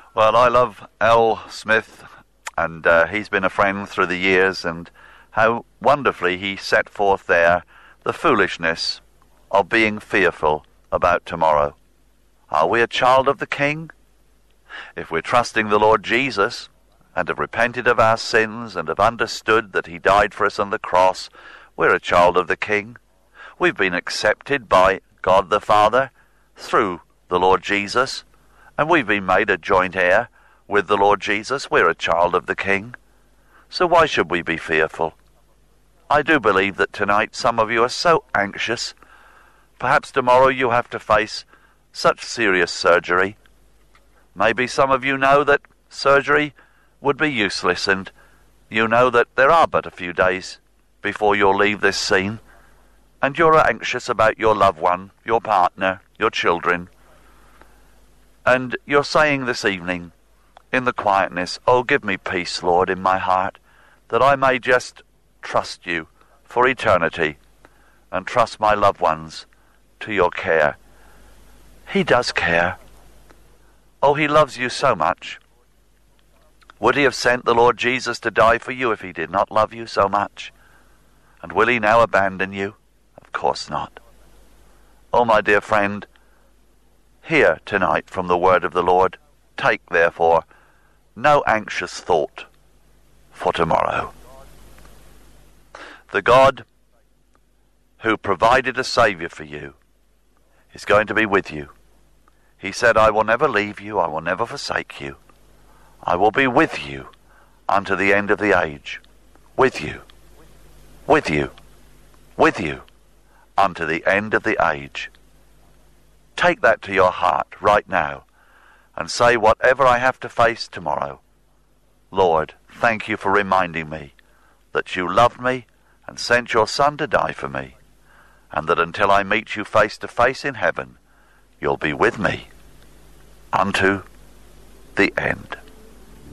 Well, I love L. Smith, and he's been a friend through the years, and how wonderfully he set forth there the foolishness of being fearful about tomorrow. Are we a child of the King? If we're trusting the Lord Jesus, and have repented of our sins, and have understood that he died for us on the cross, we're a child of the King. We've been accepted by God the Father through the Lord Jesus, and we've been made a joint heir with the Lord Jesus. We're a child of the King. So why should we be fearful? I do believe that tonight some of you are so anxious. Perhaps tomorrow you have to face such serious surgery. Maybe some of you know that surgery would be useless, and you know that there are but a few days before you'll leave this scene, and you're anxious about your loved one, your partner, your children. And you're saying this evening, in the quietness, "Oh, give me peace, Lord, in my heart, that I may just trust you for eternity and trust my loved ones to your care." He does care. Oh, he loves you so much. Would he have sent the Lord Jesus to die for you if he did not love you so much? And will he now abandon you? Of course not. Oh, my dear friend, hear tonight from the word of the Lord. Take, therefore, no anxious thought for tomorrow. The God who provided a Saviour for you is going to be with you. He said, "I will never leave you, I will never forsake you. I will be with you unto the end of the age." With you, with you, with you, unto the end of the age. Take that to your heart right now and say, whatever I have to face tomorrow, Lord, thank you for reminding me that you loved me and sent your Son to die for me, and that until I meet you face to face in heaven, you'll be with me unto the end.